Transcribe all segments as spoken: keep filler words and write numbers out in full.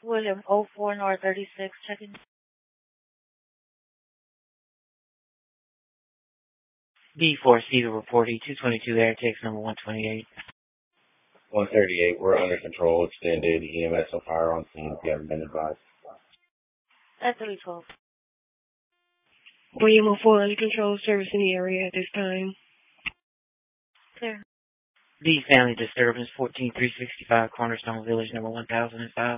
William, oh four North thirty-six, checking. B four C, the reporting, two twenty-two air takes number one twenty-eight. one thirty-eight, we're under control, extended, E M S on fire on scene, if you haven't been advised. That's three twelve. William oh four, under control, service in the area at this time. Clear. B family disturbance, fourteen three sixty-five, Cornerstone Village, number one thousand five.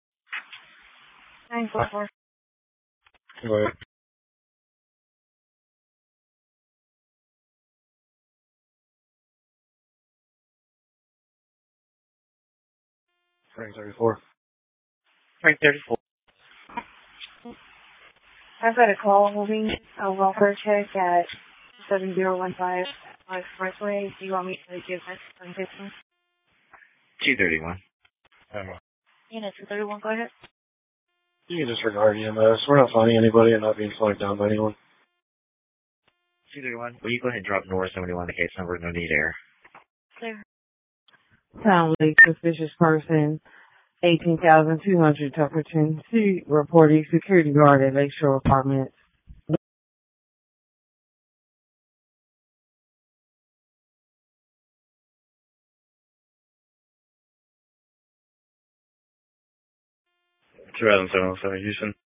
nine four four. Go ahead. Frank thirty-four. Frank thirty-four. I've got a call moving a welfare check at seven zero one five Expressway. Do you want me to give this information? two thirty-one. Emma. Unit two thirty-one, go ahead. You can disregard E M S. We're not finding anybody and not being flagged down by anyone. two thirty-one, will you go ahead and drop north seventy-one, the case number, no need air. Clear. Town Lake suspicious person, eighteen thousand two hundred Tuckerton. See reporting security guard at Lakeshore Apartments. two thousand seven oh seven, Houston.